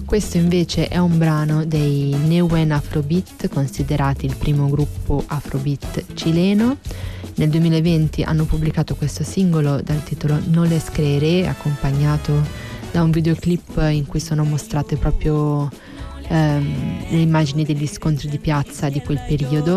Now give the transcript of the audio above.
Questo invece è un brano dei Neuen Afrobeat, considerati il primo gruppo afrobeat cileno. Nel 2020 hanno pubblicato questo singolo dal titolo No les creeré, accompagnato da un videoclip in cui sono mostrate proprio le immagini degli scontri di piazza di quel periodo.